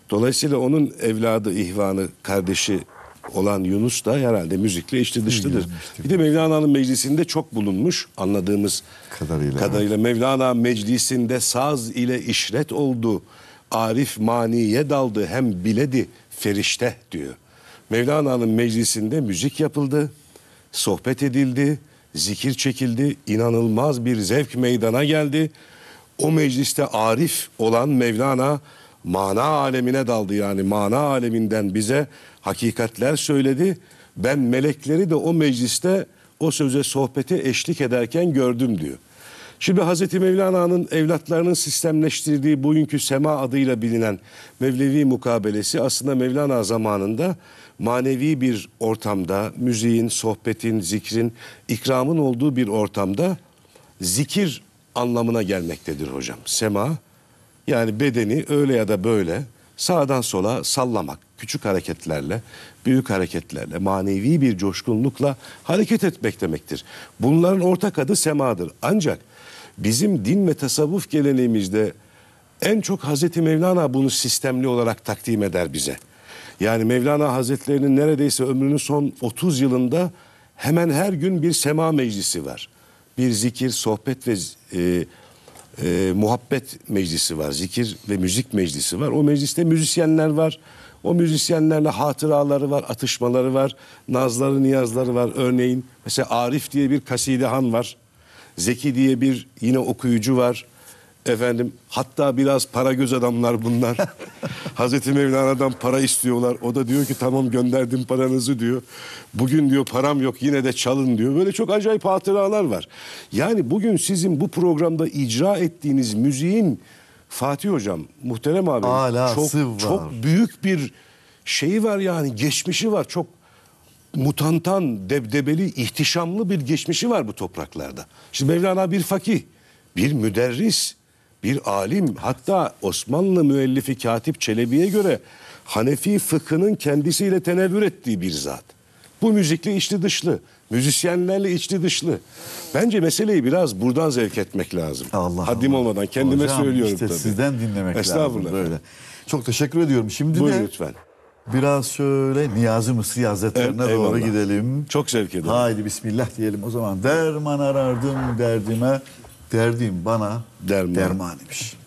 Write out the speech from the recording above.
Dolayısıyla onun evladı, ihvanı, kardeşi olan Yunus da herhalde müzikle içli dışlıdır. Bir de Mevlana'nın meclisinde çok bulunmuş anladığımız kadarıyla. Mevlana meclisinde saz ile işret oldu. Arif maniye daldı hem biledi ferişte diyor. Mevlana'nın meclisinde müzik yapıldı, sohbet edildi, zikir çekildi, inanılmaz bir zevk meydana geldi. O mecliste arif olan Mevlana mana alemine daldı, yani mana aleminden bize hakikatler söyledi. Ben melekleri de o mecliste o söze, sohbete eşlik ederken gördüm diyor. Şimdi Hazreti Mevlana'nın evlatlarının sistemleştirdiği bugünkü sema adıyla bilinen Mevlevi mukabelesi aslında Mevlana zamanında manevi bir ortamda, müziğin, sohbetin, zikrin, ikramın olduğu bir ortamda zikir anlamına gelmektedir hocam. Sema, yani bedeni öyle ya da böyle sağdan sola sallamak, küçük hareketlerle, büyük hareketlerle, manevi bir coşkunlukla hareket etmek demektir. Bunların ortak adı semadır. Ancak bizim din ve tasavvuf geleneğimizde en çok Hazreti Mevlana bunu sistemli olarak takdim eder bize. Yani Mevlana Hazretlerinin neredeyse ömrünün son 30 yılında hemen her gün bir sema meclisi var. Bir zikir, sohbet ve muhabbet meclisi var. Zikir ve müzik meclisi var. O mecliste müzisyenler var. O müzisyenlerle hatıraları var, atışmaları var, nazları, niyazları var. Örneğin mesela Arif diye bir kasidehan var. Zeki diye bir yine okuyucu var. Efendim, hatta biraz para göz adamlar bunlar. Hazreti Mevlana'dan para istiyorlar. O da diyor ki tamam, gönderdim paranızı diyor. Bugün diyor param yok, yine de çalın diyor. Böyle çok acayip hatıralar var. Yani bugün sizin bu programda icra ettiğiniz müziğin, Fatih Hocam, muhterem abi, çok büyük bir şeyi var, yani geçmişi var. Çok mutantan, debdebeli, ihtişamlı bir geçmişi var bu topraklarda. Şimdi Mevlana bir fakih, bir müderris, bir alim, hatta Osmanlı müellifi Katip Çelebi'ye göre Hanefi fıkhının kendisiyle tenevvür ettiği bir zat. Bu müzikle içli dışlı, müzisyenlerle içli dışlı. Bence meseleyi biraz buradan zevk etmek lazım. Haddim olmadan kendime hocam, söylüyorum işte tabii. Sizden dinlemek Estağfurullah lazım böyle. Çok teşekkür ediyorum. Şimdi buyurun de lütfen. Biraz şöyle Niyazi Mısri Hazretlerine doğru gidelim. Çok zevk ederim. Haydi bismillah diyelim o zaman. Derman arardım derdime, derdim bana derman imiş.